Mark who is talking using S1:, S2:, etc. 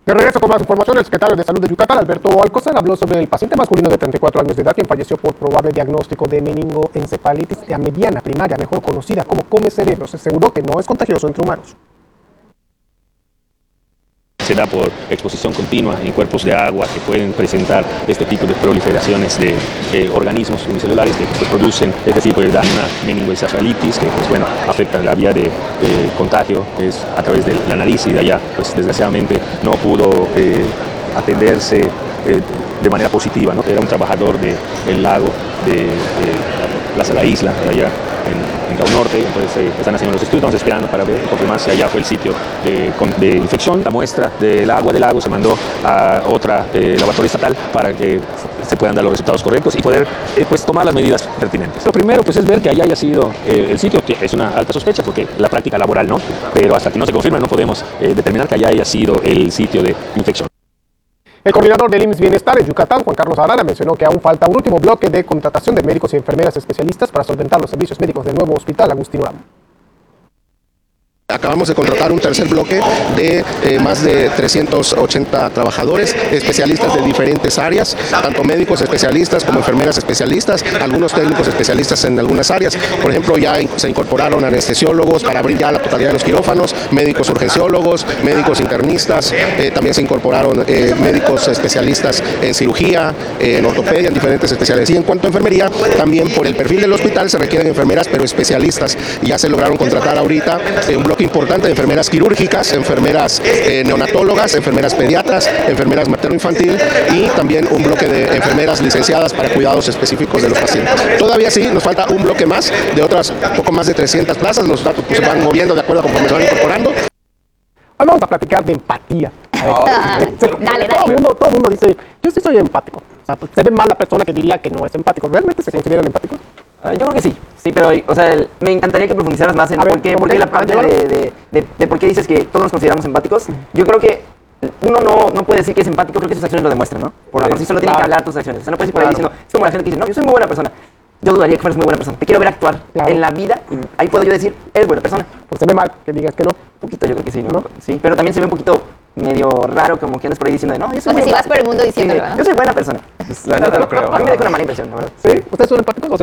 S1: De regreso con más información, el secretario de Salud de Yucatán, Alberto Alcocer, habló sobre el paciente masculino de 34 años de edad quien falleció por probable diagnóstico de meningoencefalitis mediana primaria, mejor conocida como come cerebros. Aseguró que no es contagioso entre humanos.
S2: Se da por exposición continua en cuerpos de agua que pueden presentar este tipo de proliferaciones de organismos unicelulares que producen este tipo de daño, una meningoencefalitis que afecta la vía de contagio, que es a través de la nariz, y de allá pues desgraciadamente no pudo atenderse de manera positiva, ¿no? Era un trabajador del lago de Plaza La Isla, de allá en Cabo Norte. Entonces están haciendo los estudios, estamos esperando para ver confirmar si allá fue el sitio de infección. La muestra del agua del lago se mandó a otra laboratorio estatal para que se puedan dar los resultados correctos y poder pues tomar las medidas pertinentes. Lo primero pues es ver que allá haya sido el sitio, que es una alta sospecha porque la práctica laboral no, pero hasta que no se confirme no podemos determinar que allá haya sido el sitio de infección.
S1: El coordinador del IMSS Bienestar en Yucatán, Juan Carlos Arana, mencionó que aún falta un último bloque de contratación de médicos y enfermeras especialistas para solventar los servicios médicos del nuevo hospital Agustín Uramo.
S3: Acabamos de contratar un tercer bloque de más de 380 trabajadores, especialistas de diferentes áreas, tanto médicos especialistas como enfermeras especialistas, algunos técnicos especialistas en algunas áreas. Por ejemplo, ya se incorporaron anestesiólogos para abrir ya la totalidad de los quirófanos, médicos urgenciólogos, médicos internistas, también se incorporaron médicos especialistas en cirugía, en ortopedia, en diferentes especialidades. Y en cuanto a enfermería, también por el perfil del hospital se requieren enfermeras, pero especialistas. Ya se lograron contratar ahorita un bloque importante de enfermeras quirúrgicas, enfermeras neonatólogas, enfermeras pediatras, enfermeras materno-infantil y también un bloque de enfermeras licenciadas para cuidados específicos de los pacientes. Todavía sí, nos falta un bloque más de otras poco más de 300 plazas, los datos se van moviendo de acuerdo a conforme se van incorporando.
S1: Hoy vamos a platicar de empatía.
S4: Dale.
S1: Todo el mundo dice, yo sí soy empático. O sea, pues, se ve mal la persona que diría que no es empático. ¿Realmente se consideran empáticos?
S4: Yo creo que sí, pero o sea, me encantaría que profundizaras más en por qué la parte de por qué dices que todos nos consideramos empáticos. Yo creo que uno no puede decir que es empático, creo que sus acciones lo demuestran, ¿no? Por sí solo tienen que hablar tus acciones. O sea, no puedes ir por ahí diciendo, es como la gente que dice, no, yo soy muy buena persona. Yo dudaría que fueras muy buena persona. Te quiero ver actuar en la vida y ahí puedo yo decir, eres buena persona.
S1: Pues se ve mal que digas que no.
S4: Un poquito, yo creo que sí, ¿no? Sí, pero también se ve un poquito medio raro, como que andas por ahí diciendo, no, yo soy
S5: si vas por el mundo diciéndolo, ¿no?
S4: Yo soy buena persona.
S2: La verdad no lo creo.
S4: A mí me deja una mala impresión, ¿no?
S1: ¿Sí? ¿Ustedes son empáticos?